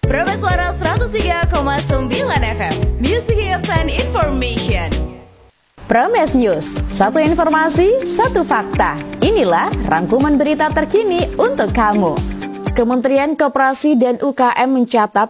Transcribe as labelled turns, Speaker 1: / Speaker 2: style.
Speaker 1: Prames Suara 103,9 FM. Music Hits and Information. Prames News, satu informasi, satu fakta. Inilah rangkuman berita terkini untuk kamu. Kementerian Koperasi dan UKM mencatat